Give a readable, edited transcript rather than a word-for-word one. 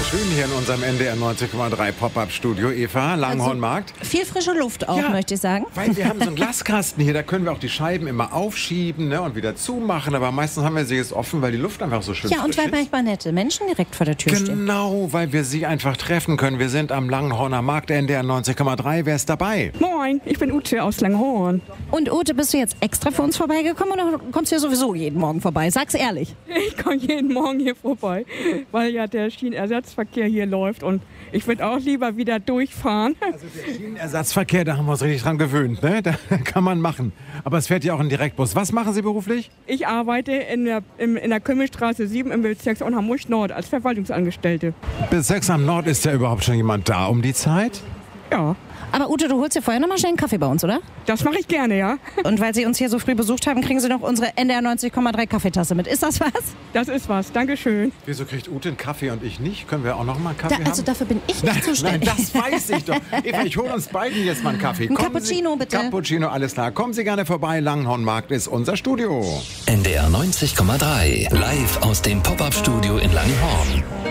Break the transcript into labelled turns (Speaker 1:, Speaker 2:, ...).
Speaker 1: schön hier in unserem NDR 90,3 Pop-Up-Studio, Eva, Langhornmarkt.
Speaker 2: Also viel frische Luft auch, möchte ich sagen.
Speaker 1: Weil wir haben so einen Glaskasten hier, da können wir auch die Scheiben immer aufschieben, ne, und wieder zumachen. Aber meistens haben wir sie jetzt offen, weil die Luft einfach so schön
Speaker 2: Ja, und
Speaker 1: frisch
Speaker 2: weil manchmal nette Menschen direkt vor der Tür stehen.
Speaker 1: Genau, weil wir sie einfach treffen können. Wir sind am Langhorner Markt, NDR 90,3. Wer ist dabei?
Speaker 3: Moin, ich bin Ute aus Langhorn.
Speaker 2: Und Ute, bist du jetzt extra für uns vorbeigekommen oder kommst du ja sowieso jeden Morgen vorbei? Sag's ehrlich.
Speaker 3: Ich komme jeden Morgen hier vorbei, weil ja der Schienenersatzverkehr hier läuft und ich würde auch lieber wieder durchfahren.
Speaker 1: Also der Schienenersatzverkehr, da haben wir uns richtig dran gewöhnt, ne? Da kann man machen. Aber es fährt ja auch ein Direktbus. Was machen Sie beruflich?
Speaker 3: Ich arbeite in der Kümmelstraße 7 im Bezirksamt Hamburg Nord als Verwaltungsangestellte.
Speaker 1: Bis 6 am Nord ist ja überhaupt schon jemand da um die Zeit?
Speaker 3: Ja,
Speaker 2: Aber Ute, du holst dir vorher noch mal schnell einen Kaffee bei uns, oder?
Speaker 3: das mache ich gerne, ja.
Speaker 2: Und weil Sie uns hier so früh besucht haben, kriegen Sie noch unsere NDR 90,3 Kaffeetasse mit. Ist das was?
Speaker 3: Das ist was, Dankeschön.
Speaker 1: Wieso kriegt Ute einen Kaffee und ich nicht? Können wir auch noch mal einen Kaffee haben?
Speaker 2: Also dafür bin ich nicht
Speaker 1: Nein,
Speaker 2: zuständig.
Speaker 1: das weiß ich doch. Eva, ich hole uns beiden jetzt mal einen Kaffee.
Speaker 2: Ein
Speaker 1: Kommen
Speaker 2: Cappuccino,
Speaker 1: Sie,
Speaker 2: bitte.
Speaker 1: Cappuccino, alles klar. Kommen Sie gerne vorbei. Langhornmarkt ist unser Studio.
Speaker 4: NDR 90,3. Live aus dem Pop-Up-Studio in Langhorn.